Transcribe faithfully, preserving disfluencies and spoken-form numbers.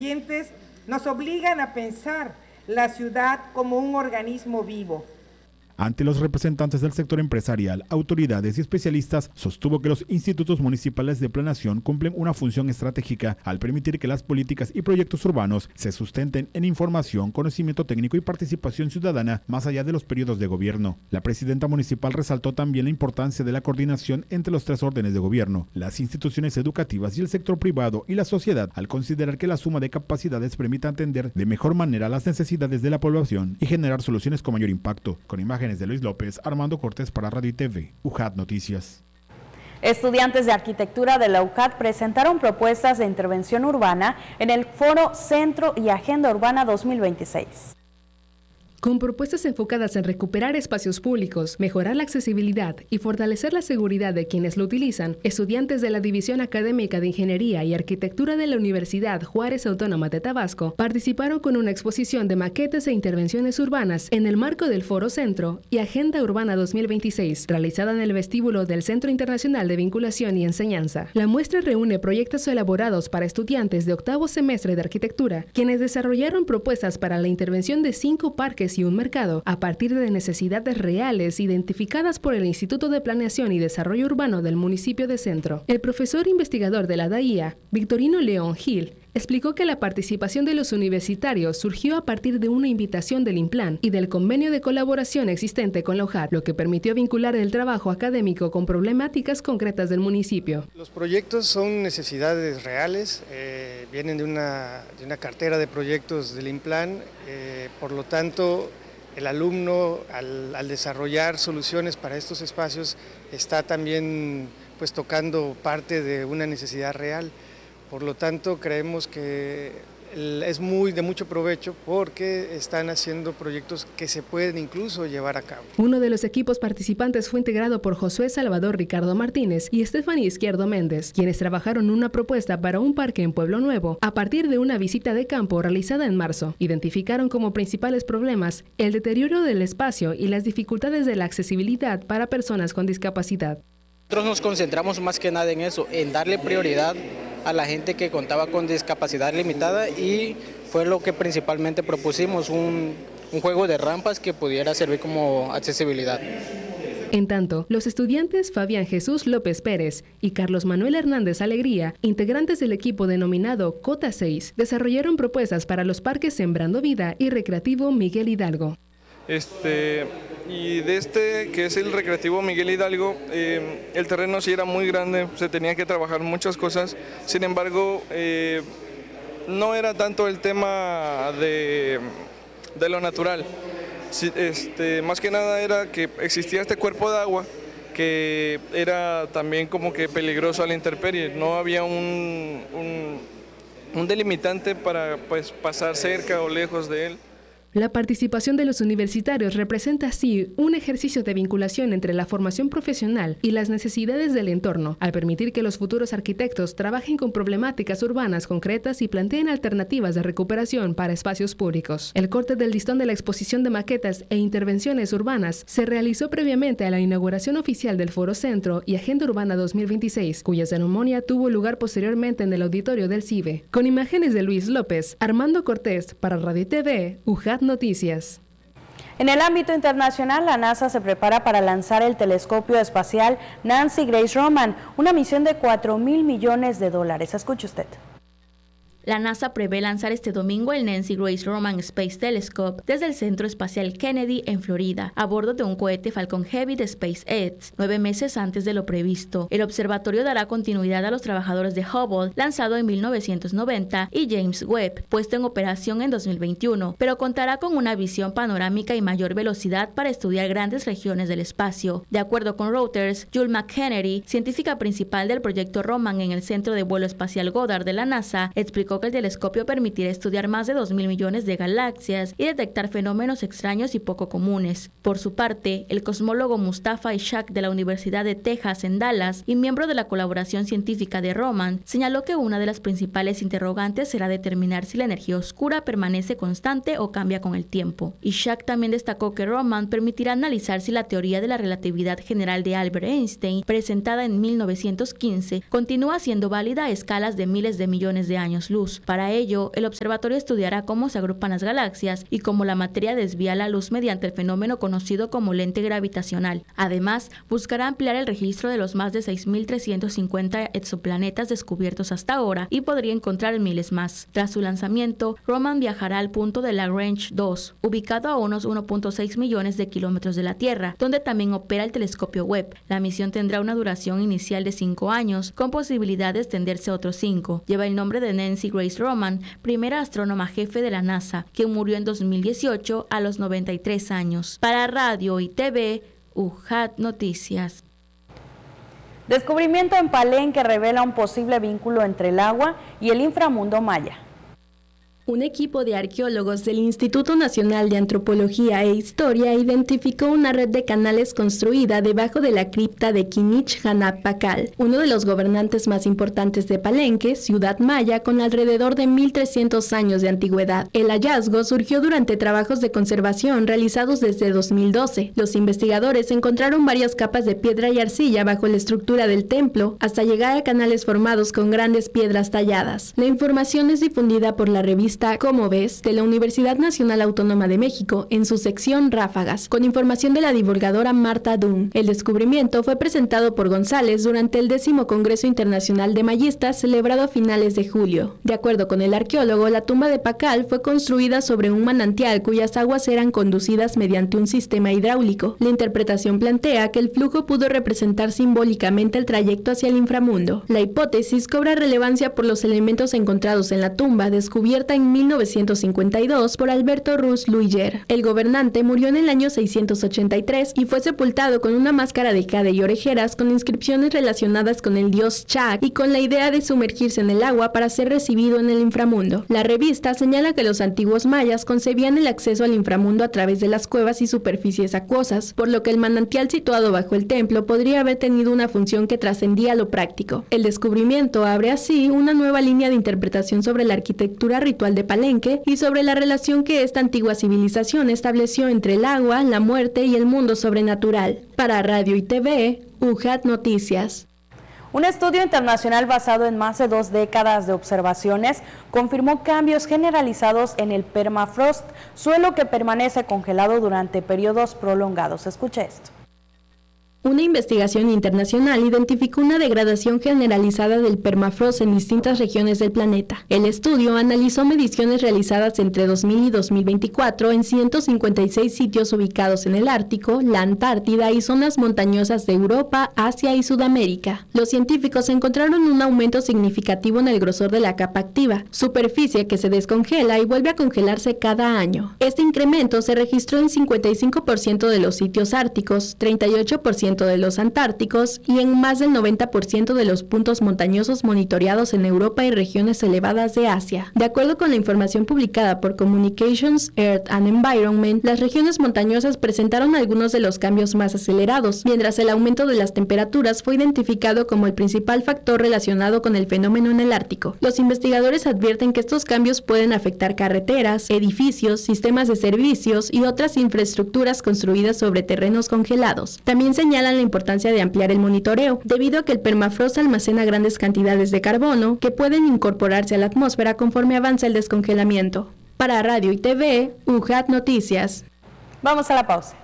nos obligan a pensar la ciudad como un organismo vivo. Ante los representantes del sector empresarial, autoridades y especialistas, sostuvo que los institutos municipales de planeación cumplen una función estratégica al permitir que las políticas y proyectos urbanos se sustenten en información, conocimiento técnico y participación ciudadana más allá de los periodos de gobierno. La presidenta municipal resaltó también la importancia de la coordinación entre los tres órdenes de gobierno, las instituciones educativas y el sector privado y la sociedad, al considerar que la suma de capacidades permite atender de mejor manera las necesidades de la población y generar soluciones con mayor impacto. Con imágenes de Luis López, Armando Cortés para Radio y T V, U J A T Noticias. Estudiantes de arquitectura de la U C A T presentaron propuestas de intervención urbana en el Foro Centro y Agenda Urbana dos mil veintiséis. Con propuestas enfocadas en recuperar espacios públicos, mejorar la accesibilidad y fortalecer la seguridad de quienes lo utilizan, estudiantes de la División Académica de Ingeniería y Arquitectura de la Universidad Juárez Autónoma de Tabasco participaron con una exposición de maquetas e intervenciones urbanas en el marco del Foro Centro y Agenda Urbana dos mil veintiséis, realizada en el vestíbulo del Centro Internacional de Vinculación y Enseñanza. La muestra reúne proyectos elaborados para estudiantes de octavo semestre de arquitectura, quienes desarrollaron propuestas para la intervención de cinco parques y un mercado a partir de necesidades reales identificadas por el Instituto de Planeación y Desarrollo Urbano del municipio de Centro. El profesor investigador de la D A I A, Victorino León Gil, explicó que la participación de los universitarios surgió a partir de una invitación del INPLAN y del convenio de colaboración existente con la U J A T, lo que permitió vincular el trabajo académico con problemáticas concretas del municipio. Los proyectos son necesidades reales, eh, vienen de una, de una cartera de proyectos del INPLAN, eh, por lo tanto el alumno al, al desarrollar soluciones para estos espacios está también pues tocando parte de una necesidad real. Por lo tanto, creemos que es muy de mucho provecho porque están haciendo proyectos que se pueden incluso llevar a cabo. Uno de los equipos participantes fue integrado por Josué Salvador Ricardo Martínez y Estefanía Izquierdo Méndez, quienes trabajaron una propuesta para un parque en Pueblo Nuevo a partir de una visita de campo realizada en marzo. Identificaron como principales problemas el deterioro del espacio y las dificultades de la accesibilidad para personas con discapacidad. Nosotros nos concentramos más que nada en eso, en darle prioridad a la gente que contaba con discapacidad limitada y fue lo que principalmente propusimos, un, un juego de rampas que pudiera servir como accesibilidad. En tanto, los estudiantes Fabián Jesús López Pérez y Carlos Manuel Hernández Alegría, integrantes del equipo denominado Cota seis, desarrollaron propuestas para los parques Sembrando Vida y Recreativo Miguel Hidalgo. Este, y de este, que es el Recreativo Miguel Hidalgo, eh, el terreno sí era muy grande, se tenía que trabajar muchas cosas, sin embargo, eh, no era tanto el tema de, de lo natural, sí, este, más que nada era que existía este cuerpo de agua que era también como que peligroso a la intemperie, no había un, un, un delimitante para pues, pasar cerca o lejos de él. La participación de los universitarios representa así un ejercicio de vinculación entre la formación profesional y las necesidades del entorno, al permitir que los futuros arquitectos trabajen con problemáticas urbanas concretas y planteen alternativas de recuperación para espacios públicos. El corte del listón de la exposición de maquetas e intervenciones urbanas se realizó previamente a la inauguración oficial del Foro Centro y Agenda Urbana dos mil veintiséis, cuya ceremonia tuvo lugar posteriormente en el auditorio del CIBE. Con imágenes de Luis López, Armando Cortés para Radio y T V, U J A T Noticias. En el ámbito internacional, la NASA se prepara para lanzar el telescopio espacial Nancy Grace Roman, una misión de cuatro mil millones de dólares. Escuche usted. La NASA prevé lanzar este domingo el Nancy Grace Roman Space Telescope desde el Centro Espacial Kennedy en Florida, a bordo de un cohete Falcon Heavy de SpaceX, nueve meses antes de lo previsto. El observatorio dará continuidad a los trabajadores de Hubble, lanzado en mil novecientos noventa, y James Webb, puesto en operación en dos mil veintiuno, pero contará con una visión panorámica y mayor velocidad para estudiar grandes regiones del espacio. De acuerdo con Reuters, Jules McHenry, científica principal del proyecto Roman en el Centro de Vuelo Espacial Goddard de la NASA, explicó que el telescopio permitirá estudiar más de dos mil millones de galaxias y detectar fenómenos extraños y poco comunes. Por su parte, el cosmólogo Mustafa Ishaq de la Universidad de Texas en Dallas y miembro de la colaboración científica de Roman, señaló que una de las principales interrogantes será determinar si la energía oscura permanece constante o cambia con el tiempo. Ishaq también destacó que Roman permitirá analizar si la teoría de la relatividad general de Albert Einstein, presentada en mil novecientos quince, continúa siendo válida a escalas de miles de millones de años luz. luz. Para ello, el observatorio estudiará cómo se agrupan las galaxias y cómo la materia desvía la luz mediante el fenómeno conocido como lente gravitacional. Además, buscará ampliar el registro de los más de seis mil trescientos cincuenta exoplanetas descubiertos hasta ahora y podría encontrar miles más. Tras su lanzamiento, Roman viajará al punto de Lagrange dos, ubicado a unos uno punto seis millones de kilómetros de la Tierra, donde también opera el telescopio Webb. La misión tendrá una duración inicial de cinco años, con posibilidad de extenderse a otros cinco. Lleva el nombre de Nancy Grace Roman, primera astrónoma jefe de la NASA, quien murió en dos mil dieciocho a los noventa y tres años. Para Radio y T V, U J A T Noticias. Descubrimiento en Palenque revela un posible vínculo entre el agua y el inframundo maya. Un equipo de arqueólogos del Instituto Nacional de Antropología e Historia identificó una red de canales construida debajo de la cripta de Kinich Hanap Pakal, uno de los gobernantes más importantes de Palenque, ciudad maya con alrededor de mil trescientos años de antigüedad. El hallazgo surgió durante trabajos de conservación realizados desde dos mil doce. Los investigadores encontraron varias capas de piedra y arcilla bajo la estructura del templo, hasta llegar a canales formados con grandes piedras talladas. La información es difundida por la revista Como Ves, de la Universidad Nacional Autónoma de México, en su sección Ráfagas, con información de la divulgadora Marta Dunn. El descubrimiento fue presentado por González durante el décimo Congreso Internacional de Mayistas, celebrado a finales de julio. De acuerdo con el arqueólogo, la tumba de Pakal fue construida sobre un manantial cuyas aguas eran conducidas mediante un sistema hidráulico. La interpretación plantea que el flujo pudo representar simbólicamente el trayecto hacia el inframundo. La hipótesis cobra relevancia por los elementos encontrados en la tumba, descubierta en mil novecientos cincuenta y dos por Alberto Ruz Luyer. El gobernante murió en el año seiscientos ochenta y tres y fue sepultado con una máscara de jade y orejeras con inscripciones relacionadas con el dios Chak y con la idea de sumergirse en el agua para ser recibido en el inframundo. La revista señala que los antiguos mayas concebían el acceso al inframundo a través de las cuevas y superficies acuosas, por lo que el manantial situado bajo el templo podría haber tenido una función que trascendía lo práctico. El descubrimiento abre así una nueva línea de interpretación sobre la arquitectura ritual de Palenque y sobre la relación que esta antigua civilización estableció entre el agua, la muerte y el mundo sobrenatural. Para Radio y T V, U J A T Noticias. Un estudio internacional basado en más de dos décadas de observaciones confirmó cambios generalizados en el permafrost, suelo que permanece congelado durante periodos prolongados. Escuche esto. Una investigación internacional identificó una degradación generalizada del permafrost en distintas regiones del planeta. El estudio analizó mediciones realizadas entre dos mil y dos mil veinticuatro en ciento cincuenta y seis sitios ubicados en el Ártico, la Antártida y zonas montañosas de Europa, Asia y Sudamérica. Los científicos encontraron un aumento significativo en el grosor de la capa activa, superficie que se descongela y vuelve a congelarse cada año. Este incremento se registró en cincuenta y cinco por ciento de los sitios árticos, treinta y ocho por ciento de los antárticos y en más del noventa por ciento de los puntos montañosos monitoreados en Europa y regiones elevadas de Asia. De acuerdo con la información publicada por Communications, Earth and Environment, las regiones montañosas presentaron algunos de los cambios más acelerados, mientras el aumento de las temperaturas fue identificado como el principal factor relacionado con el fenómeno en el Ártico. Los investigadores advierten que estos cambios pueden afectar carreteras, edificios, sistemas de servicios y otras infraestructuras construidas sobre terrenos congelados. También señalan la importancia de ampliar el monitoreo, debido a que el permafrost almacena grandes cantidades de carbono que pueden incorporarse a la atmósfera conforme avanza el descongelamiento. Para Radio y T V, U J A T Noticias. Vamos a la pausa.